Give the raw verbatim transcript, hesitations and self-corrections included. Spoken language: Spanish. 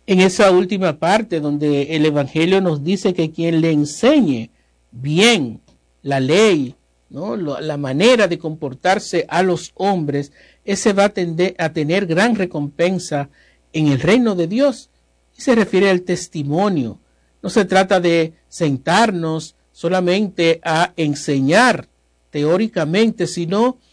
en esa última parte donde el Evangelio nos dice que quien le enseñe bien la ley, ¿no?, la manera de comportarse a los hombres, ese va a, tender, a tener gran recompensa en el reino de Dios. Y se refiere al testimonio. No se trata de sentarnos solamente a enseñar teóricamente, sino